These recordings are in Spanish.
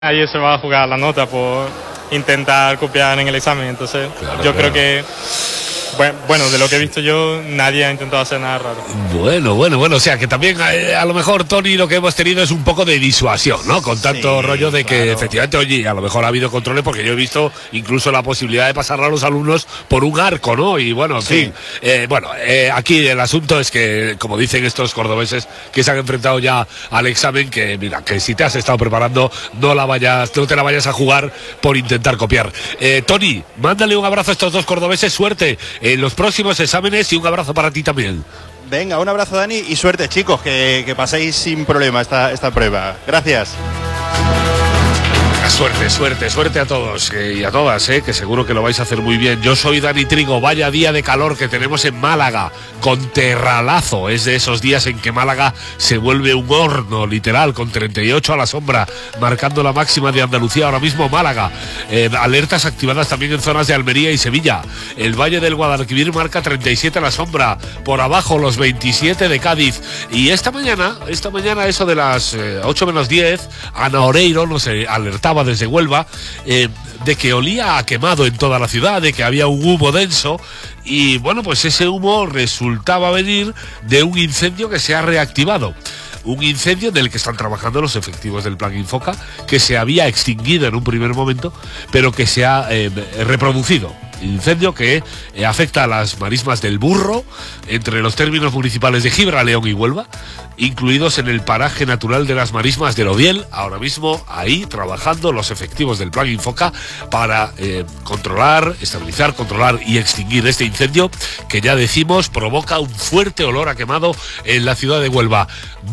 Ayer se va a jugar la nota por intentar copiar en el examen, entonces yo creo que, bueno, de lo que he visto yo, nadie ha intentado hacer nada raro. Bueno, o sea que también a lo mejor, Tony, lo que hemos tenido es un poco de disuasión, ¿no? Con tanto rollo de que efectivamente, oye, a lo mejor ha habido controles, porque yo he visto incluso la posibilidad de pasar a los alumnos por un arco, ¿no? Y bueno, en fin, aquí el asunto es que, como dicen estos cordobeses que se han enfrentado ya al examen, que mira, que si te has estado preparando, no te la vayas a jugar por intentar copiar. Tony, mándale un abrazo a estos dos cordobeses, suerte en los próximos exámenes y un abrazo para ti también. Venga, un abrazo, Dani, y suerte, chicos, que paséis sin problema esta prueba. Gracias. Suerte a todos y a todas, que seguro que lo vais a hacer muy bien. Yo soy Dani Trigo. Vaya día de calor que tenemos en Málaga, con terralazo. Es de esos días en que Málaga se vuelve un horno, literal, con 38 a la sombra, marcando la máxima de Andalucía ahora mismo Málaga. Alertas activadas también en zonas de Almería y Sevilla. El Valle del Guadalquivir marca 37 a la sombra, por abajo los 27 de Cádiz. Y esta mañana, eso de las 8 menos 10, Ana Oreiro nos alertaba desde Huelva de que olía a quemado en toda la ciudad, de que había un humo denso, y bueno, pues ese humo resultaba venir de un incendio que se ha reactivado. Un incendio del que están trabajando los efectivos del Plan Infoca, que se había extinguido en un primer momento, pero que se ha reproducido. Incendio que afecta a las marismas del Burro, entre los términos municipales de Gibraleón y Huelva, incluidos en el paraje natural de las marismas del Odiel. Ahora mismo ahí trabajando los efectivos del Plan Infoca para estabilizar, controlar y extinguir este incendio que, ya decimos, provoca un fuerte olor a quemado en la ciudad de Huelva.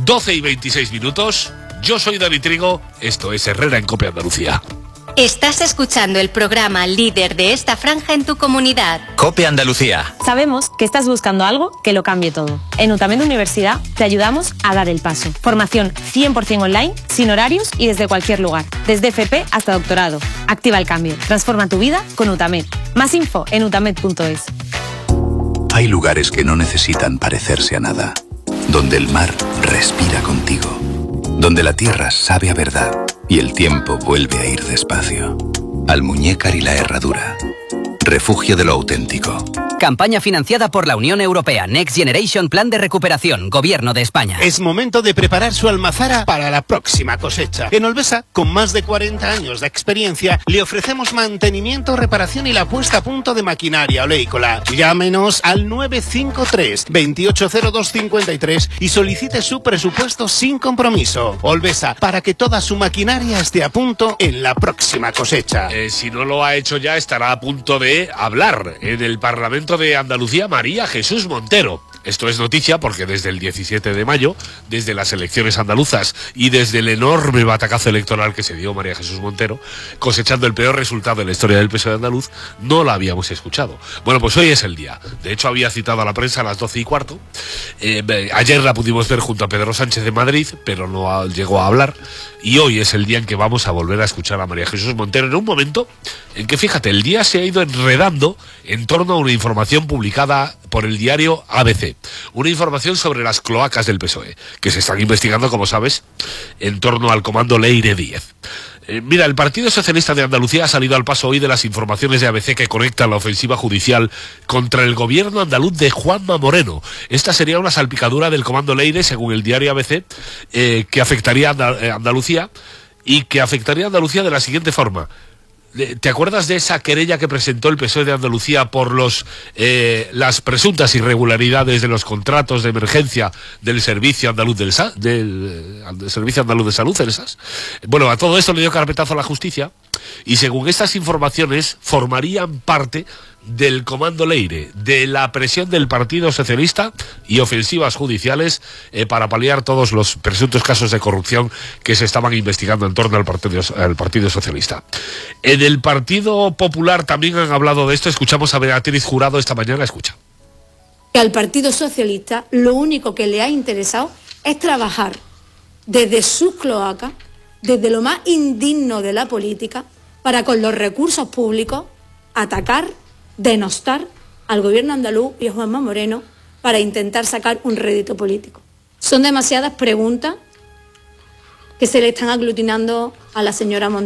12:26. Yo soy Dani Trigo, esto es Herrera en Cope Andalucía. Estás escuchando el programa líder de esta franja en tu comunidad. Cope Andalucía. Sabemos que estás buscando algo que lo cambie todo. En UTAMED Universidad te ayudamos a dar el paso. Formación 100% online, sin horarios y desde cualquier lugar. Desde FP hasta doctorado. Activa el cambio. Transforma tu vida con UTAMED. Más info en utamed.es. Hay lugares que no necesitan parecerse a nada. Donde el mar respira contigo. Donde la tierra sabe a verdad. Y el tiempo vuelve a ir despacio. Almuñécar y la Herradura. Refugio de lo auténtico. Campaña financiada por la Unión Europea. Next Generation Plan de Recuperación. Gobierno de España. Es momento de preparar su almazara para la próxima cosecha. En Olvesa, con más de 40 años de experiencia, le ofrecemos mantenimiento, reparación y la puesta a punto de maquinaria oleícola. Llámenos al 953 280253 y solicite su presupuesto sin compromiso. Olvesa, para que toda su maquinaria esté a punto en la próxima cosecha. Si no lo ha hecho ya, estará a punto de hablar en el Parlamento de Andalucía María Jesús Montero. Esto es noticia porque desde el 17 de mayo, desde las elecciones andaluzas y desde el enorme batacazo electoral que se dio María Jesús Montero, cosechando el peor resultado en la historia del PSOE andaluz, no la habíamos escuchado. Bueno, pues hoy es el día. De hecho, había citado a la prensa a las 12:15. Ayer la pudimos ver junto a Pedro Sánchez de Madrid, pero no llegó a hablar. Y hoy es el día en que vamos a volver a escuchar a María Jesús Montero, en un momento en que, fíjate, el día se ha ido enredando en torno a una información publicada por el diario ABC. Una información sobre las cloacas del PSOE, que se están investigando, como sabes, en torno al comando Leire 10. Mira, el Partido Socialista de Andalucía ha salido al paso hoy de las informaciones de ABC que conectan la ofensiva judicial contra el gobierno andaluz de Juanma Moreno. Esta sería una salpicadura del comando Leire, según el diario ABC, que afectaría a Andalucía, y que afectaría a Andalucía de la siguiente forma. ¿Te acuerdas de esa querella que presentó el PSOE de Andalucía por las presuntas irregularidades de los contratos de emergencia del Servicio Andaluz del Servicio Andaluz de Salud, el SAS? Bueno, a todo esto le dio carpetazo a la justicia y, según estas informaciones, formarían parte del comando Leire, de la presión del Partido Socialista y ofensivas judiciales para paliar todos los presuntos casos de corrupción que se estaban investigando en torno al Partido Socialista. En el Partido Popular también han hablado de esto. Escuchamos a Beatriz Jurado esta mañana. Escucha. Al Partido Socialista lo único que le ha interesado es trabajar desde sus cloacas, desde lo más indigno de la política, para con los recursos públicos atacar, denostar al gobierno andaluz y a Juanma Moreno para intentar sacar un rédito político. Son demasiadas preguntas que se le están aglutinando a la señora Montero.